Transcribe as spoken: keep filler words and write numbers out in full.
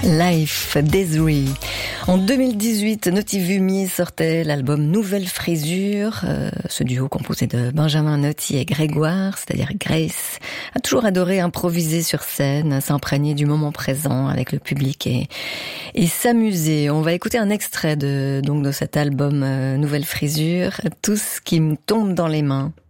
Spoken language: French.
Life, Desiree. En deux mille dix-huit, Notti sortait l'album Nouvelle Frisure. Euh, ce duo composé de Benjamin Notti et Grégoire, c'est-à-dire Grace, a toujours adoré improviser sur scène, s'imprégner du moment présent avec le public et, et s'amuser. On va écouter un extrait de, donc, de cet album euh, Nouvelle Frisure, Tout ce qui me tombe dans les mains.